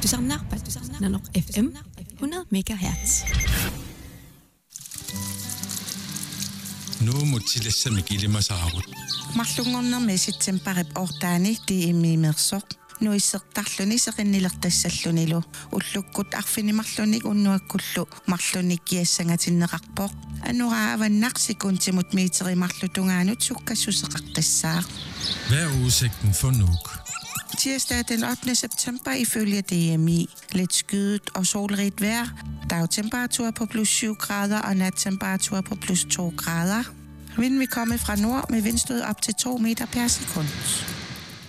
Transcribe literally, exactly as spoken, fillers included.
Pastusarnaarpat Nanok F M hundrede megahertz. Nu mutilassami kilimasaarut. Mарлунгорнэрми ситсемпарип ортаани тииммиимерсоқ нуиссертарлүни сеқиннилертассаллунилу уллуккут арфинимарлуник уннуаккуллу марлуник киассангатиннеқарпоқ анурааваннарсикунтимут миитеримарлутунгаанут суккассусеқартассаа. Hvad er udsigten for Nuuk? Tirsdag den ottende september ifølge D M I. Lidt skyet og solrigt vejr. Dagtemperatur på plus syv grader og nattemperatur på plus to grader. Vinden vil komme fra nord med vindstød op til to meter per sekund.